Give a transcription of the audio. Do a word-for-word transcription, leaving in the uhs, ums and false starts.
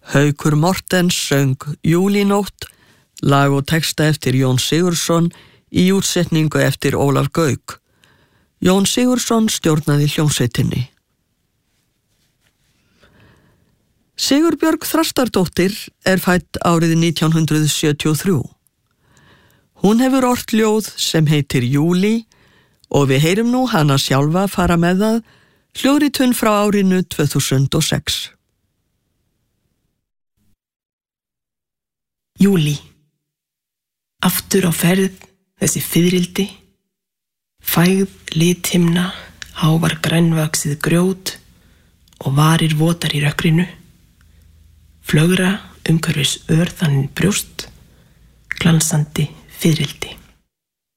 Haukur Mortens söng Júlínótt, lag og texta eftir Jón Sigurðsson í útsetningu eftir Ólaf Gauk. Jón Sigurðsson stjórnaði hljómsveitinni. Sigurbjörg Þrastardóttir er fædd árið nítján hundrað sjötíu og þrjú. Hún hefur ort ljóð sem heitir Júlí og við heyrum nú hana sjálfa fara með það, hljóðritun frá árinu tvö þúsund og sex. Júlí. Aftur á ferð þessi fiðrildi, fægð lithimna, hávar grænvaxið grjót og varir votar í rökkrinu, flögra umhverfis örðaninn brjóst, glansandi fiðrildi.